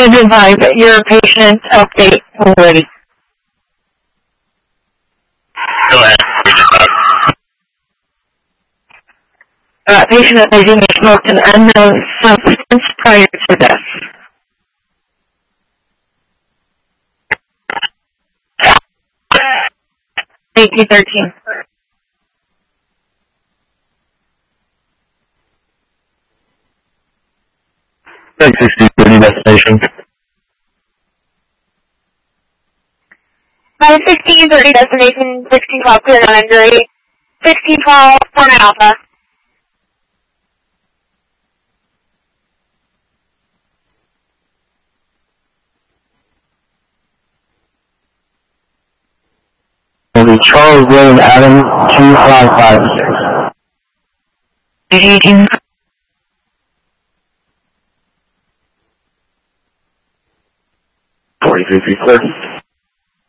Engine 5, your patient update already. Go ahead. Patient allegedly smoked an unknown substance prior to death. AP13. Thanks, 6030 destination. 1630 destination, 1612 clear on injury, 1612 Format Alpha. Will be Charles William Adam 2556. 18. Clear.